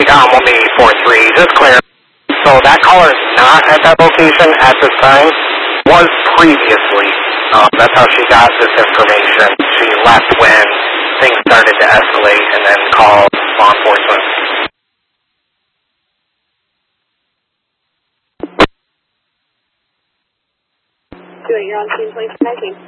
183, just clear. So that caller is not at that location at this time. Was previously. That's how she got this information. She left when things started to escalate and then called law enforcement. You're on scene 2019.